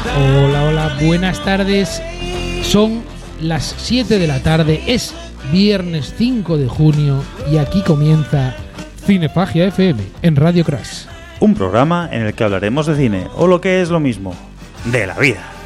Hola, hola, buenas tardes. Son las 7 de la tarde, es viernes 5 de junio y aquí comienza Cinefagia FM en Radio Crash. Un programa en el que hablaremos de cine, o lo que es lo mismo, de la vida.